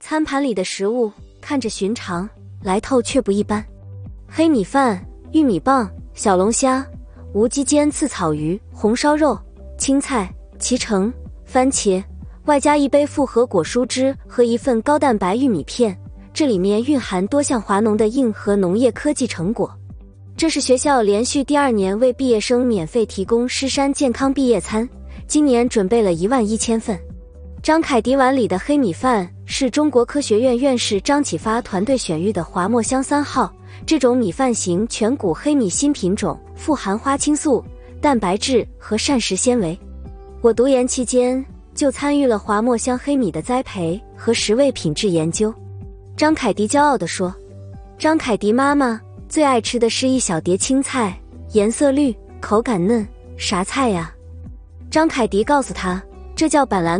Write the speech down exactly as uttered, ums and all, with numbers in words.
餐盘里的食物看着寻常，来头却不一般。黑米饭、玉米棒、小龙虾、无鸡煎刺草鱼、红烧肉、青菜、脐橙、番茄，外加一杯复合果蔬汁和一份高蛋白玉米片，这里面蕴含多项华农的硬核农业科技成果。这是学校连续第二年为毕业生免费提供狮山健康毕业餐，今年准备了一万一千份。张凯迪碗里的黑米饭是中国科学院院士张启发团队选育的华墨香三号，这种米饭型全谷黑米新品种，富含花青素、蛋白质和膳食纤维。我读研期间就参与了华墨香黑米的栽培和食味品质研究。张凯迪骄傲地说，张凯迪妈妈最爱吃的是一小碟青菜，颜色绿，口感嫩，啥菜呀？张凯迪告诉他，这叫板蓝